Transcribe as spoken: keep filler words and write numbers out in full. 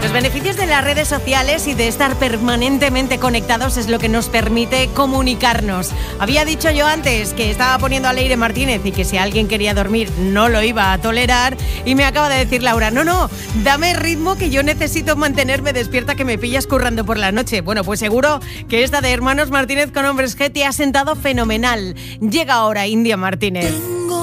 Los beneficios de las redes sociales y de estar permanentemente conectados es lo que nos permite comunicarnos. Había dicho yo antes que estaba poniendo a Leire Martínez y que si alguien quería dormir no lo iba a tolerar, y me acaba de decir Laura, no, no, dame ritmo que yo necesito mantenerme despierta, que me pillas currando por la noche. Bueno, pues seguro que esta de Hermanos Martínez con Hombres G te ha sentado fenomenal. Llega ahora India Martínez.